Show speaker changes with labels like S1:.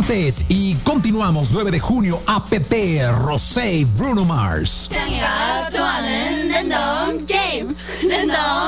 S1: cortes y continuamos. 9 de junio, APT, Rosé, Bruno Mars.
S2: 태양이가 좋아하는 랜덤 게임 랜덤